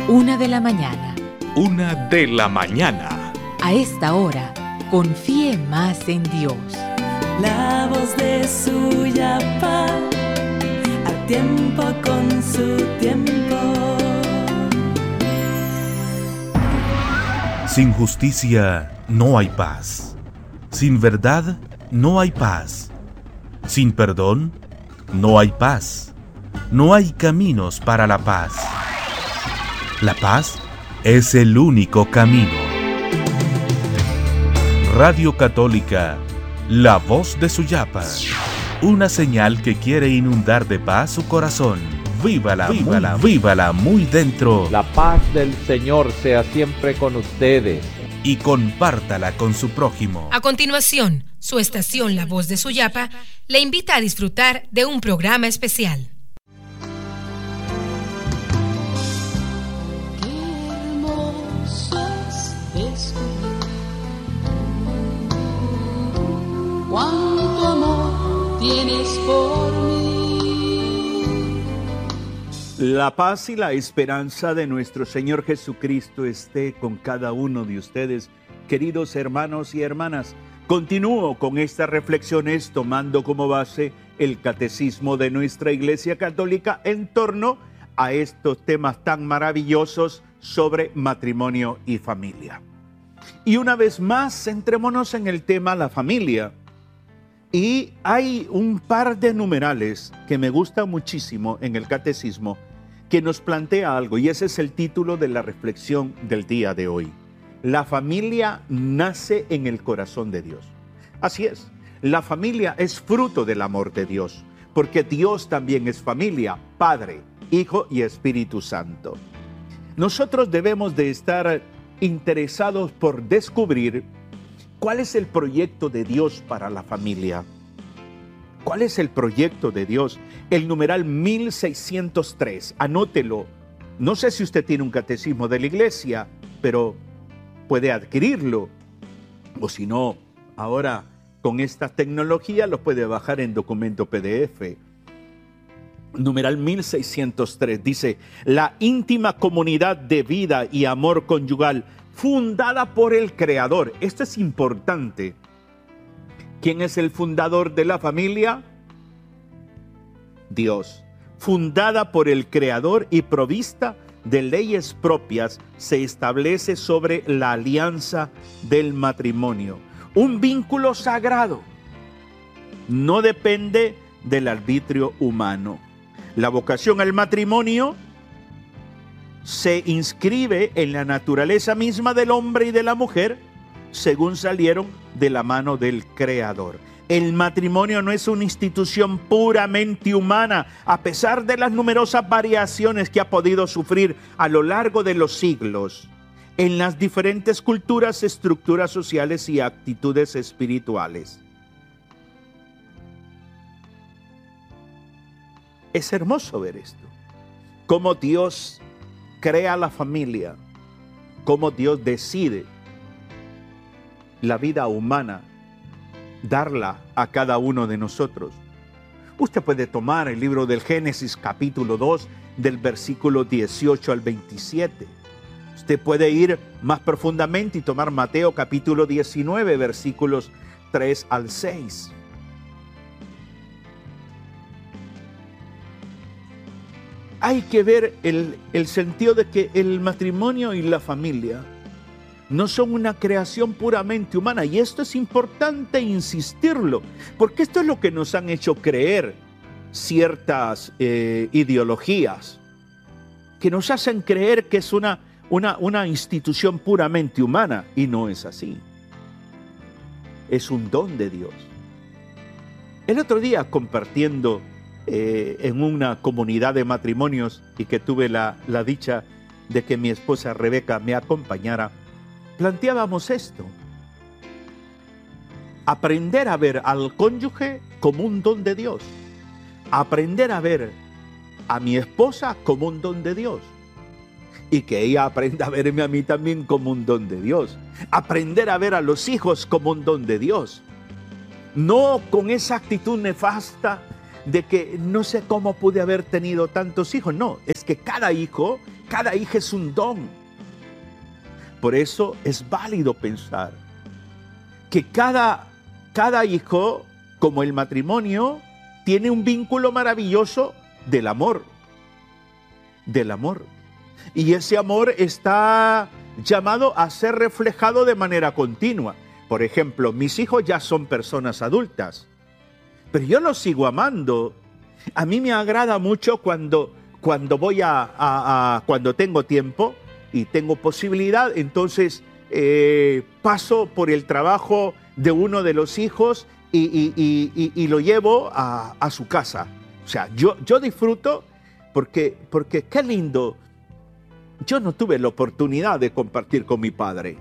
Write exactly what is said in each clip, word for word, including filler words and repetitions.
Una de la mañana. Una de la mañana. A esta hora, confíe más en Dios. La voz de Suyapa, a tiempo con su tiempo. Sin justicia no hay paz. Sin verdad no hay paz. Sin perdón no hay paz. No hay caminos para la paz. La paz es el único camino. Radio Católica, la voz de Suyapa. Una señal que quiere inundar de paz su corazón. Vívala, vívala, vívala muy dentro. La paz del Señor sea siempre con ustedes. Y compártala con su prójimo. A continuación, su estación La Voz de Suyapa le invita a disfrutar de un programa especial. Cuánto amor tienes por mí. La paz y la esperanza de nuestro Señor Jesucristo esté con cada uno de ustedes, queridos hermanos y hermanas. Continúo con estas reflexiones tomando como base el catecismo de nuestra Iglesia Católica en torno a estos temas tan maravillosos sobre matrimonio y familia. Y una vez más, centrémonos en el tema la familia. Y hay un par de numerales que me gustan muchísimo en el catecismo que nos plantea algo, y ese es el título de la reflexión del día de hoy. La familia nace en el corazón de Dios. Así es, la familia es fruto del amor de Dios, porque Dios también es familia, Padre, Hijo y Espíritu Santo. Nosotros debemos de estar interesados por descubrir ¿cuál es el proyecto de Dios para la familia? ¿Cuál es el proyecto de Dios? El numeral mil seiscientos tres, anótelo. No sé si usted tiene un catecismo de la iglesia, pero puede adquirirlo. O si no, ahora con esta tecnología lo puede bajar en documento P D F. Numeral mil seiscientos tres dice: la íntima comunidad de vida y amor conyugal fundada por el Creador. Esto es importante. ¿Quién es el fundador de la familia? Dios. Fundada por el Creador y provista de leyes propias, se establece sobre la alianza del matrimonio. Un vínculo sagrado. No depende del arbitrio humano. La vocación al matrimonio se inscribe en la naturaleza misma del hombre y de la mujer, según salieron de la mano del Creador. El matrimonio no es una institución puramente humana, a pesar de las numerosas variaciones que ha podido sufrir a lo largo de los siglos en las diferentes culturas, estructuras sociales y actitudes espirituales. Es hermoso ver esto, cómo Dios crea la familia, cómo Dios decide la vida humana, darla a cada uno de nosotros. Usted puede tomar el libro del Génesis capítulo dos, del versículo dieciocho al veintisiete. Usted puede ir más profundamente y tomar Mateo capítulo diecinueve, versículos tres al seis. Hay que ver el, el sentido de que el matrimonio y la familia no son una creación puramente humana. Y esto es importante insistirlo, porque esto es lo que nos han hecho creer ciertas eh, ideologías, que nos hacen creer que es una, una, una institución puramente humana, y no es así. Es un don de Dios. El otro día, compartiendo Eh, en una comunidad de matrimonios y que tuve la, la dicha de que mi esposa Rebeca me acompañara, planteábamos esto: aprender a ver al cónyuge como un don de Dios, aprender a ver a mi esposa como un don de Dios, y que ella aprenda a verme a mí también como un don de Dios, aprender a ver a los hijos como un don de Dios, no con esa actitud nefasta de que no sé cómo pude haber tenido tantos hijos. No, es que cada hijo Cada hija es un don. Por eso es válido pensar que cada, cada hijo, como el matrimonio, tiene un vínculo maravilloso del amor. Del amor. Y ese amor está llamado a ser reflejado de manera continua. Por ejemplo, mis hijos ya son personas adultas, pero yo los sigo amando. A mí me agrada mucho cuando, cuando voy a, a, a cuando tengo tiempo y tengo posibilidad, entonces eh, paso por el trabajo de uno de los hijos y, y, y, y, y lo llevo a, a su casa. O sea, yo, yo disfruto porque, porque qué lindo. Yo no tuve la oportunidad de compartir con mi padre.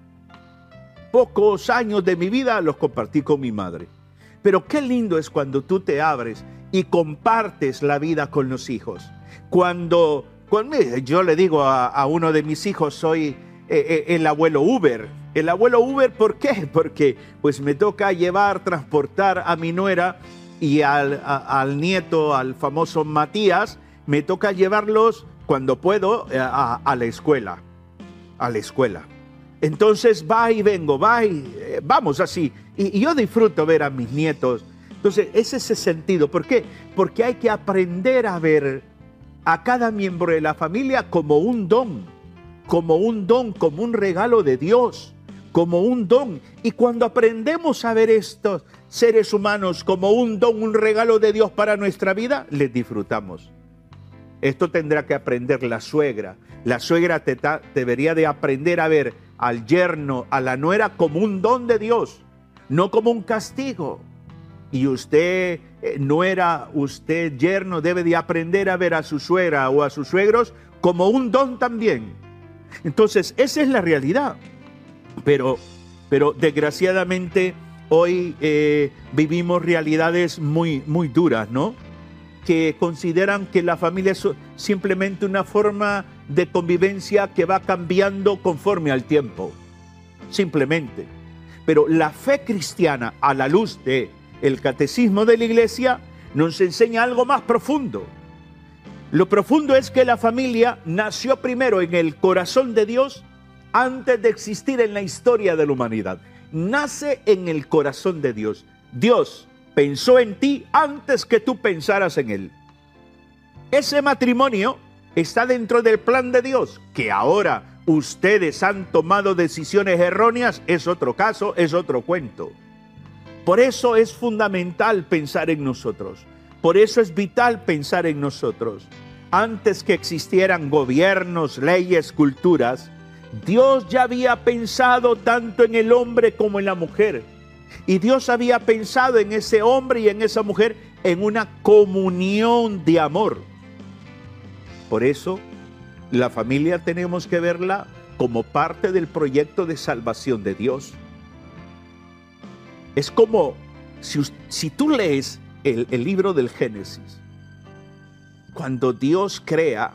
Pocos años de mi vida los compartí con mi madre. Pero qué lindo es cuando tú te abres y compartes la vida con los hijos. Cuando, cuando yo le digo a, a uno de mis hijos, soy eh, eh, el abuelo Uber. El abuelo Uber, ¿por qué? Porque pues me toca llevar, transportar a mi nuera y al, a, al nieto, al famoso Matías, me toca llevarlos cuando puedo a, a la escuela. A la escuela. Entonces va y vengo, va y eh, vamos así. Y, y yo disfruto ver a mis nietos. Entonces es ese sentido. ¿Por qué? Porque hay que aprender a ver a cada miembro de la familia como un don. Como un don, como un regalo de Dios. Como un don. Y cuando aprendemos a ver estos seres humanos como un don, un regalo de Dios para nuestra vida, les disfrutamos. Esto tendrá que aprender la suegra. La suegra te ta, debería de aprender a ver al yerno, a la nuera como un don de Dios, no como un castigo. Y usted, eh, nuera, usted, yerno, debe de aprender a ver a su suegra o a sus suegros como un don también. Entonces, esa es la realidad. Pero, pero desgraciadamente, hoy eh, vivimos realidades muy, muy duras, ¿no? Que consideran que la familia es simplemente una forma de convivencia que va cambiando conforme al tiempo. Simplemente. Pero la fe cristiana, a la luz del catecismo de la Iglesia, nos enseña algo más profundo. Lo profundo es que la familia nació primero en el corazón de Dios antes de existir en la historia de la humanidad. Nace en el corazón de Dios. Dios pensó en ti antes que tú pensaras en él. Ese matrimonio está dentro del plan de Dios. Que ahora ustedes han tomado decisiones erróneas es otro caso, es otro cuento. Por eso es fundamental pensar en nosotros. Por eso es vital pensar en nosotros. Antes que existieran gobiernos, leyes, culturas, Dios ya había pensado tanto en el hombre como en la mujer. Y Dios había pensado en ese hombre y en esa mujer en una comunión de amor. Por eso, la familia tenemos que verla como parte del proyecto de salvación de Dios. Es como si, si tú lees el, el libro del Génesis, cuando Dios crea,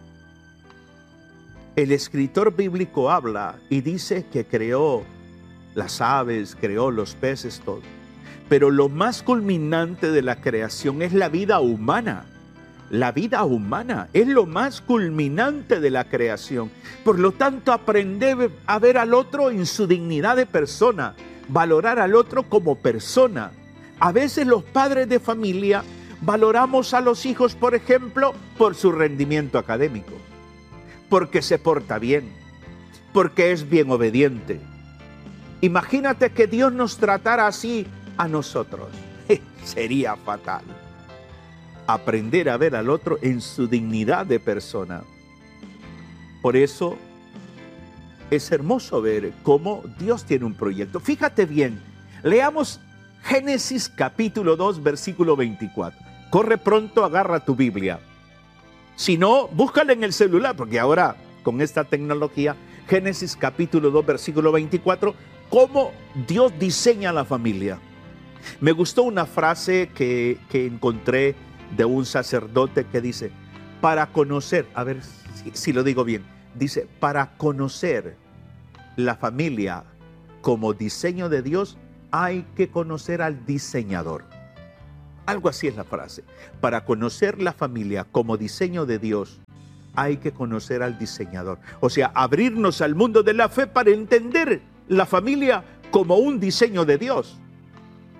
el escritor bíblico habla y dice que creó las aves, creó los peces, todo. Pero lo más culminante de la creación es la vida humana. La vida humana es lo más culminante de la creación. Por lo tanto, aprender a ver al otro en su dignidad de persona, valorar al otro como persona. A veces los padres de familia valoramos a los hijos, por ejemplo, por su rendimiento académico, porque se porta bien, porque es bien obediente. Imagínate que Dios nos tratara así a nosotros. Sería fatal. Aprender a ver al otro en su dignidad de persona. Por eso es hermoso ver cómo Dios tiene un proyecto. Fíjate bien, leamos Génesis capítulo dos, versículo veinticuatro. Corre pronto, agarra tu Biblia. Si no, búscala en el celular, porque ahora con esta tecnología, Génesis capítulo dos, versículo veinticuatro, cómo Dios diseña la familia. Me gustó una frase que, que encontré de un sacerdote que dice, para conocer, a ver si, si lo digo bien, dice, para conocer la familia como diseño de Dios, hay que conocer al diseñador. Algo así es la frase. Para conocer la familia como diseño de Dios, hay que conocer al diseñador. O sea, abrirnos al mundo de la fe para entender la familia como un diseño de Dios.